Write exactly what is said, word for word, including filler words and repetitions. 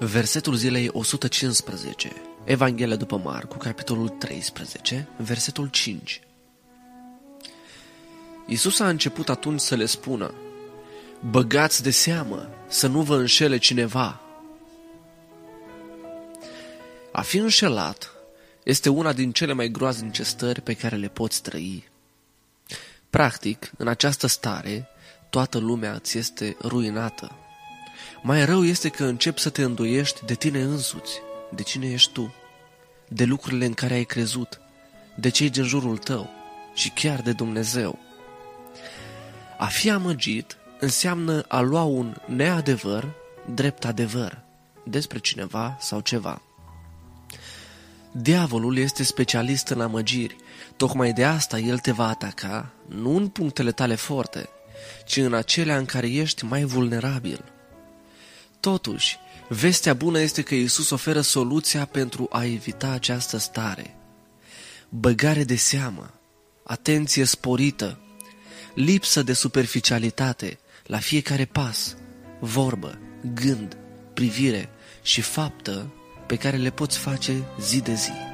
Versetul zilei o sută cincisprezece, Evanghelia după Marcu, capitolul treisprezece, versetul cinci. Iisus a început atunci să le spună: băgați de seamă să nu vă înșele cineva. A fi înșelat este una din cele mai groaznice stări pe care le poți trăi. Practic, în această stare, toată lumea ți este ruinată. Mai rău este că începi să te îndoiești de tine însuți, de cine ești tu, de lucrurile în care ai crezut, de cei din jurul tău și chiar de Dumnezeu. A fi amăgit înseamnă a lua un neadevăr drept adevăr despre cineva sau ceva. Diavolul este specialist în amăgiri, tocmai de asta el te va ataca, nu în punctele tale forte, ci în acelea în care ești mai vulnerabil. Totuși, vestea bună este că Iisus oferă soluția pentru a evita această stare. Băgare de seamă, atenție sporită, lipsă de superficialitate la fiecare pas, vorbă, gând, privire și faptă pe care le poți face zi de zi.